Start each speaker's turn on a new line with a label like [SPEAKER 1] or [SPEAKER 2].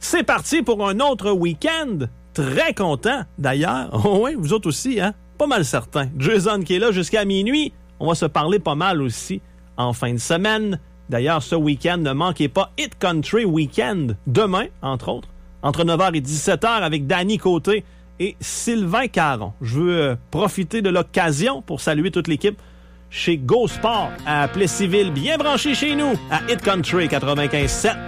[SPEAKER 1] C'est parti pour un autre week-end. Très content, d'ailleurs. Oh oui, vous autres aussi, hein? Pas mal certain. Jason qui est là jusqu'à minuit. On va se parler pas mal aussi en fin de semaine. D'ailleurs, ce week-end, ne manquez pas Hit Country Weekend. Demain, entre autres, entre 9h et 17h avec Danny Côté et Sylvain Caron. Je veux profiter de l'occasion pour saluer toute l'équipe chez Go Sport à Plessisville, bien branché chez nous, à Hit Country 95.7.